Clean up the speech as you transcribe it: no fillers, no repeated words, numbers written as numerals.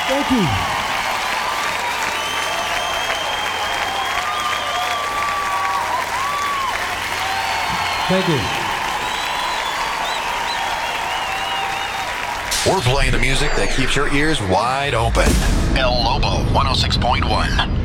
Thank you. Thank you. We're playing the music that keeps your ears wide open. El Lobo 106.1.